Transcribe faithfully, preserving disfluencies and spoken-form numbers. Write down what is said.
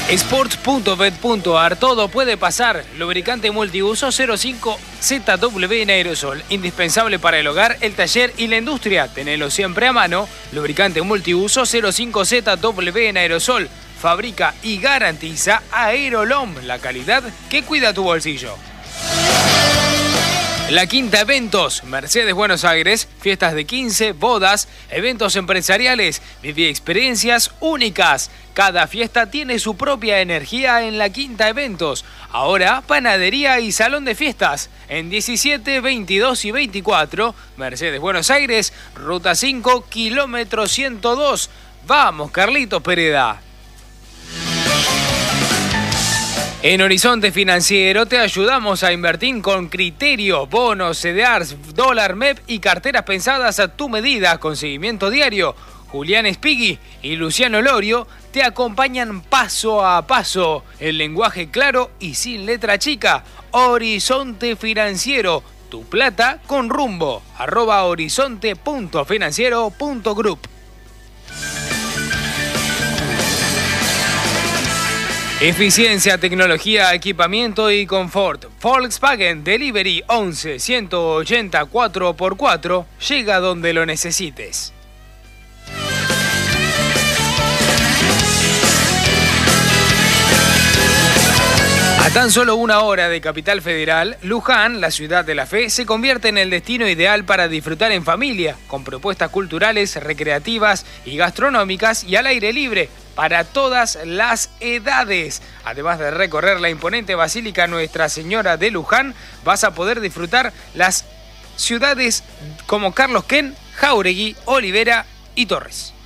Sports punto bet punto ar, todo puede pasar. Lubricante multiuso cero cinco Z W en aerosol, indispensable para el hogar, el taller y la industria. Tenelo siempre a mano. Lubricante multiuso cero cinco Z W en aerosol. Fabrica y garantiza Aerolom, la calidad que cuida tu bolsillo. La Quinta Eventos, Mercedes Buenos Aires, fiestas de quince, bodas, eventos empresariales, viví experiencias únicas. Cada fiesta tiene su propia energía en La Quinta Eventos. Ahora, panadería y salón de fiestas. En diecisiete, veintidós y veinticuatro, Mercedes Buenos Aires, ruta cinco, kilómetro ciento dos. Vamos, Carlitos Pereda. En Horizonte Financiero te ayudamos a invertir con criterio, bonos, C D Rs, dólar M E P y carteras pensadas a tu medida con seguimiento diario. Julián Espigui y Luciano Lorio te acompañan paso a paso, en lenguaje claro y sin letra chica. Horizonte Financiero, tu plata con rumbo. Arroba horizonte punto financiero punto group. Eficiencia, tecnología, equipamiento y confort. Volkswagen Delivery once ciento ochenta cuatro por cuatro. Llega donde lo necesites. A tan solo una hora de Capital Federal, Luján, la ciudad de la fe, se convierte en el destino ideal para disfrutar en familia, con propuestas culturales, recreativas y gastronómicas y al aire libre, para todas las edades. Además de recorrer la imponente Basílica Nuestra Señora de Luján, vas a poder disfrutar las ciudades como Carlos Ken, Jáuregui, Olivera y Torres.